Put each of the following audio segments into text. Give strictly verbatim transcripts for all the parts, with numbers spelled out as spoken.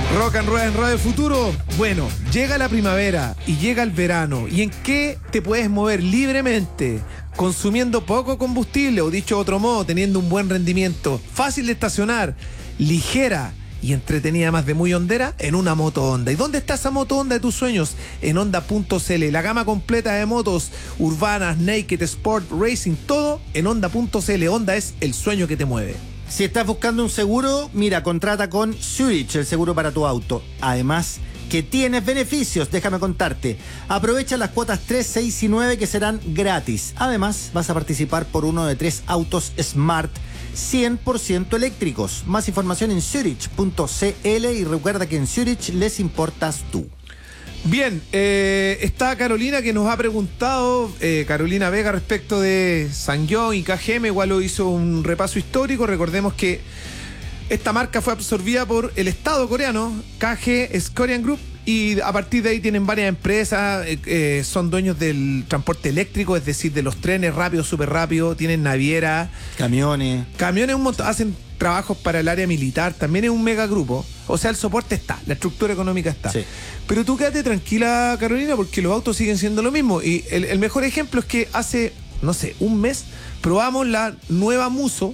Rock and Roll en Radio Futuro. Bueno, llega la primavera y llega el verano. ¿Y en qué te puedes mover libremente? Consumiendo poco combustible, o dicho de otro modo, teniendo un buen rendimiento, fácil de estacionar, ligera y entretenida, más de muy hondera, en una moto Honda. ¿Y dónde está esa moto Honda de tus sueños? En Honda punto c l. La gama completa de motos urbanas, naked, sport, racing, todo en Honda punto c l. Honda es el sueño que te mueve. Si estás buscando un seguro, mira, contrata con Zurich, el seguro para tu auto. Además, que tienes beneficios, déjame contarte. Aprovecha las cuotas tres, seis y nueve que serán gratis. Además, vas a participar por uno de tres autos Smart cien por ciento eléctricos. Más información en Zurich punto c l y recuerda que en Zurich les importas tú. Bien, eh, está Carolina que nos ha preguntado, eh, Carolina Vega, respecto de SsangYong y K G M. Igual lo hizo un repaso histórico. Recordemos que esta marca fue absorbida por el Estado coreano, K G es Korean Group, y a partir de ahí tienen varias empresas, eh, eh, son dueños del transporte eléctrico, es decir, de los trenes rápidos, súper rápidos, tienen naviera, camiones, camiones un montón, hacen trabajos para el área militar, también es un megagrupo, o sea, el soporte está, la estructura económica está. Sí. Pero tú quédate tranquila, Carolina, porque los autos siguen siendo lo mismo, y el, el mejor ejemplo es que hace, no sé, un mes probamos la nueva Muso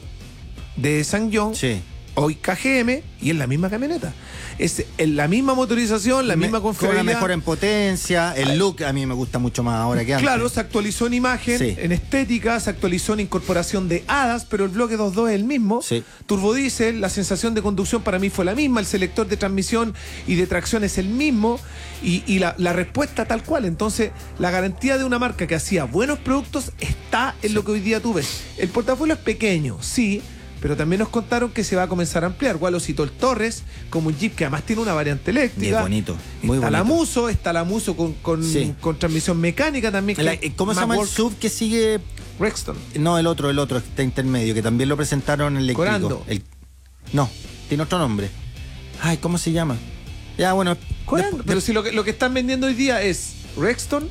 de SsangYong. Sí. Hoy K G M, y es la misma camioneta. Es la misma motorización, la me, misma confiabilidad. Con la mejora en potencia, el look a mí me gusta mucho más ahora que antes. Claro, se actualizó en imagen, sí. en estética, se actualizó en incorporación de hadas, pero el bloque dos punto dos es el mismo. Sí. Turbodiesel, la sensación de conducción para mí fue la misma, el selector de transmisión y de tracción es el mismo, y, y la, la respuesta tal cual. Entonces, la garantía de una marca que hacía buenos productos está en sí. lo que hoy día tú ves. El portafolio es pequeño, sí, pero también nos contaron que se va a comenzar a ampliar. Gualo citó el Torres, como un Jeep que además tiene una variante eléctrica. Muy bonito, muy está bonito. la Muso, está la Muso con, con, sí. con transmisión mecánica también. La, ¿Cómo se llama el sub que sigue? Rexton. No, el otro, el otro, está intermedio, que también lo presentaron en eléctrico. Corando. El, no, tiene otro nombre. Ay, ¿cómo se llama? Ya, bueno. Corando. De, pero si lo que, lo que están vendiendo hoy día es Rexton,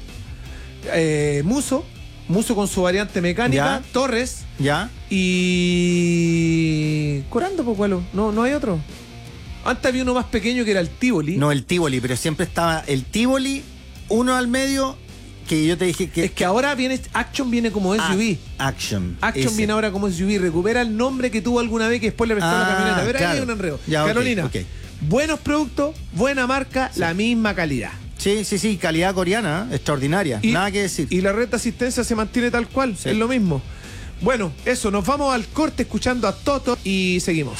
eh, Muso, Muso con su variante mecánica, ¿ya? Torres. ¿Ya? Y... Corando, pues, Gualo. No, no hay otro. Antes había uno más pequeño que era el Tivoli. No, el Tivoli, pero siempre estaba el Tivoli, uno al medio, que yo te dije que... Es que ahora viene... Action viene como S U V. Ah, Action. Action ese. Viene ahora como S U V. Recupera el nombre que tuvo alguna vez que después le prestó ah, la camioneta. A ver, claro. Ahí hay un enredo. Ya, Carolina, okay, okay. Buenos productos, buena marca, sí. La misma calidad. Sí, sí, sí, calidad coreana, extraordinaria, y, nada que decir. Y la red de asistencia se mantiene tal cual, sí. Es lo mismo. Bueno, eso, nos vamos al corte escuchando a Toto y seguimos.